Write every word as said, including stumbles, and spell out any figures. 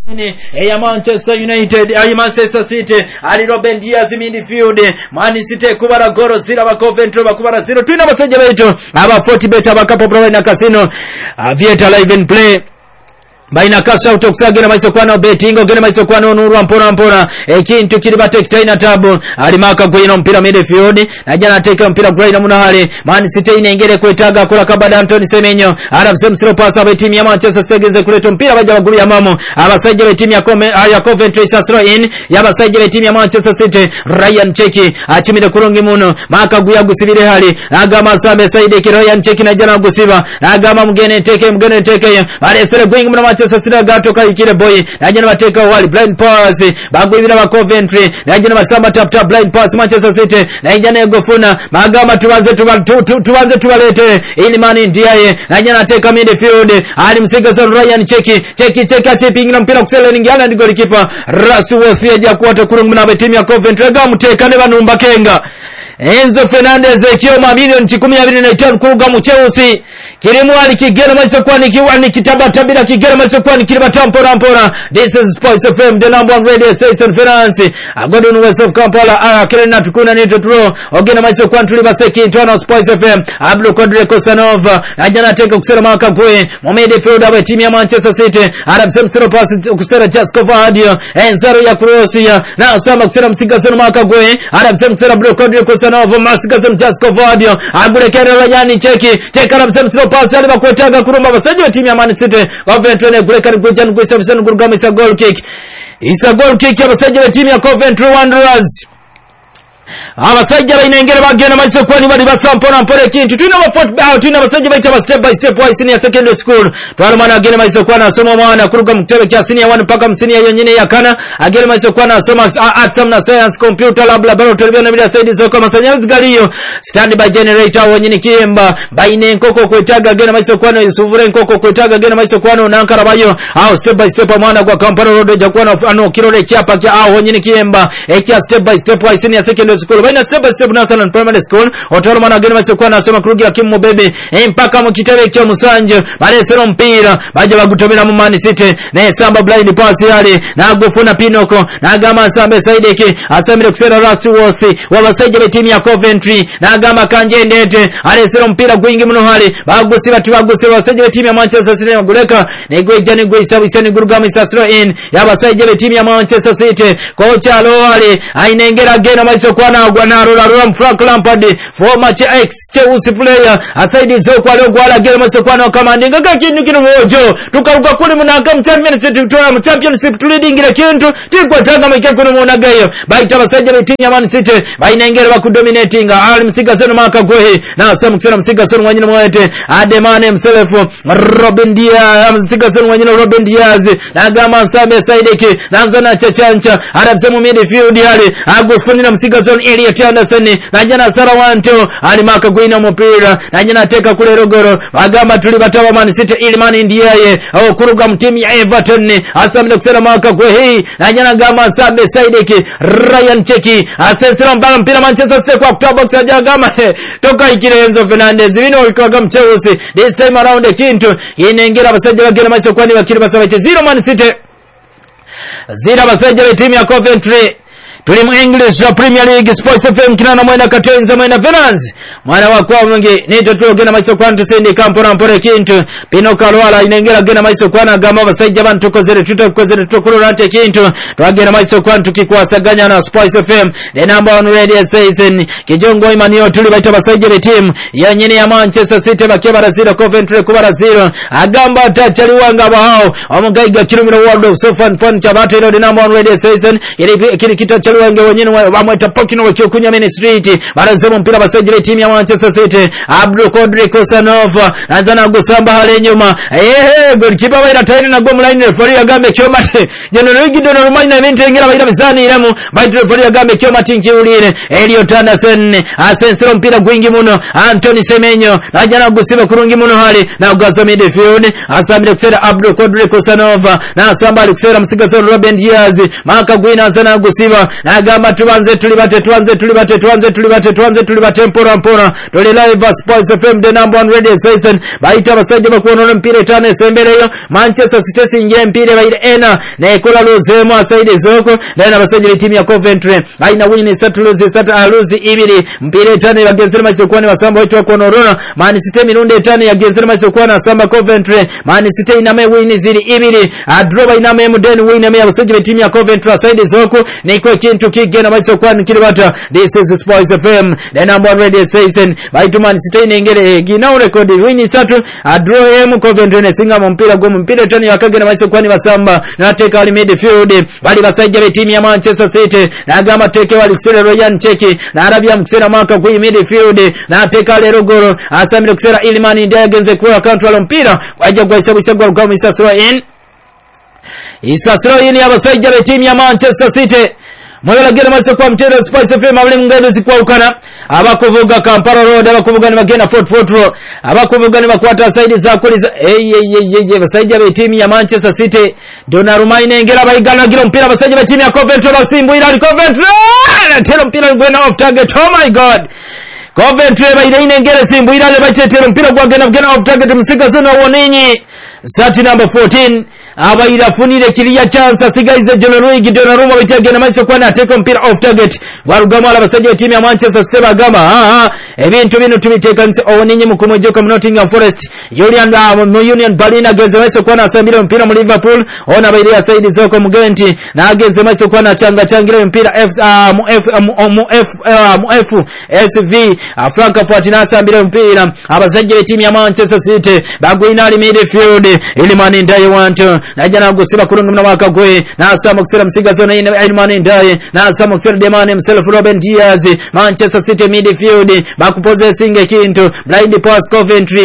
ya Manchester United ya Manchester City ali Ruben Dias midfield Man City kubara goro zira ba Coventry bakubara zero twina basajja beto aba forty bet abakapo pro na casino Aviator live and play baina kasa utokusagena maiso kwano betting ogena maiso kwano nuru mpora mpora ekintu kiribate kitaina tabu alimaka kwenye mpira midfield na jana teka mpira Brian Munahari Man City inaingere kwetaga kula kabada Anthony Semenyo arafse msiro pasa ba timu ya Manchester City kuleto mpira baja baguru ya mamo abasaje ba timu ya ya Coventry Sasro in yabasaje ba timu ya Manchester City Ryan Cheki achimide kurungi muno maka guya gusibire hali agama sabe Saidi ki Ryan Cheki na jana gusiba agama mgene teke mgene teke baresere gwingi muna Manchester City gato kayikire boy najana bateka wali blind pass bagwibira ba Coventry najana basamba tap tap blind pass Manchester City najana gofuna magama tuanze tuanze tuwalete ili mani ndiye najana teka midfield ali msiga son Ryan Cheki Cheki Cheki chipping na mpira kusele ningiana ndi goalkeeper Rasu Wosfia kwata kurungu na timu ya Coventry gamuteka ne banumba kenga Enzo Fernandez ekioma milioni kumi na mbili na tano kuruga mu Chelsea kirimu ali kigera maiso kwa nikiwa ni kitaba tabira kigera maiso kwa nikiriba tampora mpora. This is Spice F M, the number one radio station finance agodo no West of Kampala ara kelena tukuna ni totro ogena maiso kwa tuliba seki tono Spice F M Abdul Qadir Kosanova ajana teka kusera maka kwe momede field aba timu ya Manchester City Arab Samsiro pass kusera Jasko Fadio enzaro ya Croatia na sama kusera msiga sana maka kwe Arab Samsiro Abdul Qadir Kosanova masiga sana Jasko Fadio agure kera Ryan Cheki teka Arab Samsiro pass ali bakwetaga kurumba basaje wa timu ya Man City Coventry ne gure kari kujana kuisafisana kurugama isa goal kick isa goal kick ya basaje wa timu ya Coventry Wanderers abasajja bainengera bagenda maiso kwani bali basampona mpore kintu tuna ba out tuna basajja baita step by step wise senior secondary school twala mwana agenda maiso kwana asoma mwana kuruga mtebe kya senior one paka msenior yonyine yakana agenda maiso kwana asoma arts na science computer lab laboratory na bila side zoko masanyalazi galiyo stand by generator wonyine kiemba baine nkoko kwetaga agenda maiso kwana isuvure nkoko kwetaga agenda maiso kwana nankara bayo au step by step mwana kwa Kampala road ja kwana ano kirole kyapa kya au wonyine kiemba ekya step by step wise senior secondary school baina step by step national primary school otoro mana agenda maiso kwana asoma kurugira kimu bebe mpaka mu kitebe kyo musanje balesero mpira baje bagutomera mu Man City ne samba blind pass yali na gufuna Pinoko na gama sambe Saideki asamire kusera Rasu Wosi wabasaje be timu ya Coventry na gama kanje ndete alesero mpira gwingi muno hali bagusiba tubagusiba basaje be timu ya Manchester City baguleka ne gwejani gwisabisani gurugama isasro in yabasaje be timu ya Manchester City kocha Loali ainengera agenda maiso kwana gwana rola Frank Lampard former ex Chelsea player asaidi zoko alogwala agenda maiso kwana kamandinga kakintu kino wojo tukaruka kuli munaka mu championship tutoya mu championship tulidingira kintu tikwa tanga maike kuno munagayo baita basaje be timu ya Man City bainengera bakudominating ali msiga seno maka gwehe na samu kusena msiga seno wanyina mwete Ademane mselefu Ruben Dias msiga seno wanyina Ruben Dias na gama Sabe Saideki na nzana chachancha arabsemu midfield yali Agustini na msiga seno Elliot Anderson na jana Sarawanto ali maka gwina mpira na jana teka kule Rogoro bagamba tuli batawa Man City Ilmani ndiye au kuruga mtimu ya Everton asamile kusema maka gwehe na jana gama Sabe Saideki Ryan Cheki asensera mbala mpira Manchester City kwa kutoa box ya gama toka ikile Enzo Fernandez vino ulikuwa Chelsea this time around the kintu inengera basaje bagera maiso kwani bakiri basabaite zero Man City zero basaje timu ya Coventry tuli mu English Premier League Sports F M kinana mwena katenza mwena Venance mwana wa kwa mwingi nito tulogena maiso kwa ntusindi kampora mpore kintu Pinoka Lwala inengera gena maiso kwa na gama basajja bantu kozere tutokozere tutokulurante kintu twagena maiso kwa tukikwasaganya na Sports F M the number one radio station kijongo imaniyo tuli baita basajja be team ya nyene ya Manchester City bakebara zero Coventry kubara zero agamba tachali wanga bahao omugaiga kilomita world of so fun fun chabato the number one radio station ili kili kitachali wange wanyine wamweta Pokino wakiokunya Main Street barazemo mpira basajile timu ya Manchester City Abdul Qadir Kosanova anzana gusamba hale nyuma ehe goalkeeper baira taini na goal line referee agambe kyomate jeno ligi dono rumanya event engera baira bizani iramu baita referee agambe kyomate nkiulire Elliot Anderson asensero mpira gwingi muno Anthony Semenyo najana gusiba kurungi muno hali na ugaza midfield asambile kusera Abdul Qadir Kosanova na asamba kusera msiga sana Ruben Dias maka gwina anzana gusiba nagamba tubanze tulibate tuanze tulibate tuanze tulibate tuanze tulibate mpora mpora tuli live Sports F M the number one radio station baita abasajja bakuonona mpira etano esembereyo Manchester City sinje mpira baire ena nekola lozemo asaide zoko na abasajja b'etimu ya Coventry baina win satu lose satu aluzi ibiri mpira etano bagenzera masokwane basamba wetu bakuonona Man City mirundi etano yagenzera masokwane asamba Coventry Man City iname win ziri ibiri adroba iname muden win ame abasajja b'etimu ya Coventry asaide zoko niko kintu kigena masokwane kiribata. This is Sports F M the number one radio station baitu Man City nengere gina record win satu draw em Coventry ne singa mu mpira go mu mpira tani yakagena masokwane basamba na take ali midfield bali basajja b'etimu ya Manchester City nagamba teke wali kusera Ryan Cheki na Arabia mkusera maka ku midfield na take ali rogoro asamire kusera Ilman ndiye genze kwa control mpira waje kwa isabu isabu kwa Isasro in Isasro in abasajja b'etimu ya Manchester City Mwela gena maso kwa mtendo Sports F M abali mungendo zikwa ukana abakuvuga Kampala Road abakuvuga ni magena Fort Fort Road abakuvuga ni makwata side za kuliza hey hey hey hey basajja be team ya Manchester City Donnarumma inengera bayigana giro mpira basajja be team ya Coventry basimbu ila Coventry na telo mpira ngwena off target. Oh my god, Coventry bayire inengera simbu ila le bachetelo mpira kwa gena gena off target msika zona woninyi sati number fourteen abaira funire kiriya chance asigaize Donnarumma Donnarumma bitegena maso kwa na take mpira off target walugama abasajja team ya Manchester City bagama aha ebintu bino tubiteka nsi owoninyi mukumoje kwa Nottingham Forest Julian mu Union Berlin ageze maso kwa na sambira mpira mu Liverpool ona baira side zoko mugenti na ageze maso kwa na changa changira mpira F mu F mu F mu F S V Frankfurt na sambira mpira abasajja team ya Manchester City bagwina midfield Ilman Ndiaye wanto najana gusiba kurunga mna waka gwe na asama kusera msiga zona ina Ilman Ndiaye na asama kusera Demane himself Ruben Diaz Manchester City midfield bakupossessing kintu blind pass Coventry